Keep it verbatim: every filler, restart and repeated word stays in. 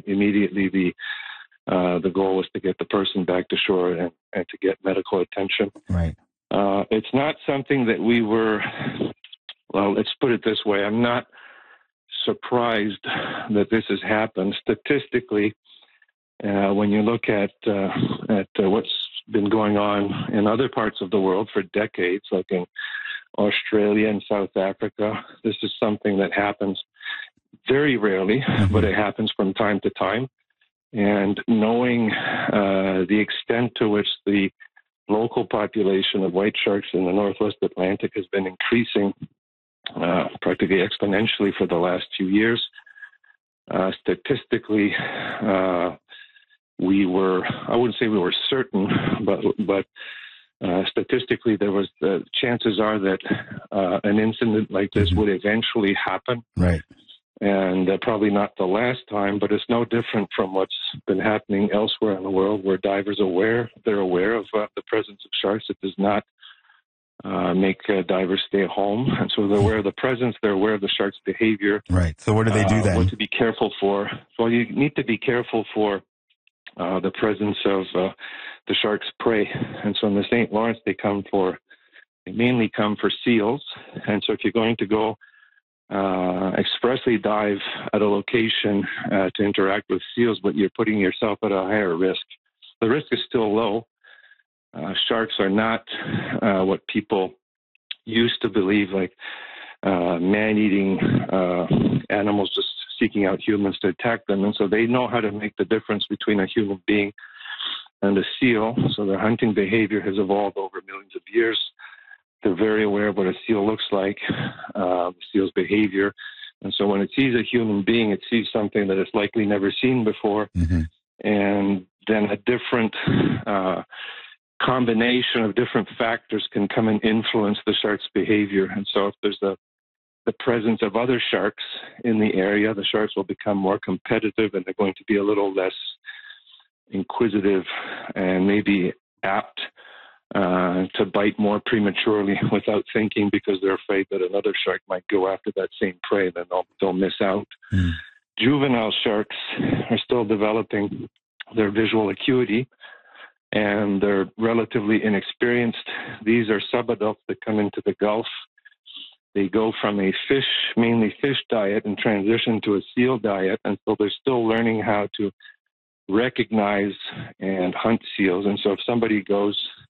immediately the uh, the goal was to get the person back to shore and, and to get medical attention. Right. Uh, it's not something that we were, well, let's put it this way. I'm not surprised that this has happened. Statistically, uh, when you look at, uh, at uh, what's been going on in other parts of the world for decades, like in Australia and South Africa, this is something that happens very rarely, mm-hmm. but it happens from time to time. And knowing uh, the extent to which the local population of white sharks in the Northwest Atlantic has been increasing uh, practically exponentially for the last few years, uh, statistically, uh, we were, I wouldn't say we were certain, but but uh, statistically there was, the chances are that uh, an incident like this mm-hmm. would eventually happen. Right. And uh, probably not the last time, but it's no different from what's been happening elsewhere in the world where divers are aware, they're aware of uh, the presence of sharks. It does not uh, make uh, divers stay home. And so they're aware of the presence, they're aware of the shark's behavior. Right. So what do they do uh, then? What to be careful for. Well, you need to be careful for uh, the presence of uh, the shark's prey. And so in the Saint Lawrence, they come for, they mainly come for seals. And so if you're going to go Uh, expressly dive at a location uh, to interact with seals, but you're putting yourself at a higher risk. The risk is still low. Uh, sharks are not uh, what people used to believe, like uh, man-eating uh, animals just seeking out humans to attack them. And so they know how to make the difference between a human being and a seal. So their hunting behavior has evolved over millions of years. They're very aware of what a seal looks like, uh, the seal's behavior. And so when it sees a human being, it sees something that it's likely never seen before. Mm-hmm. And then a different uh, combination of different factors can come and influence the shark's behavior. And so if there's the, the presence of other sharks in the area, the sharks will become more competitive and they're going to be a little less inquisitive and maybe apt Uh, to bite more prematurely without thinking because they're afraid that another shark might go after that same prey, then they'll, they'll miss out. Mm. Juvenile sharks are still developing their visual acuity, and they're relatively inexperienced. These are subadults that come into the Gulf. They go from a fish, mainly fish diet, and transition to a seal diet, and so they're still learning how to recognize and hunt seals. And so if somebody goes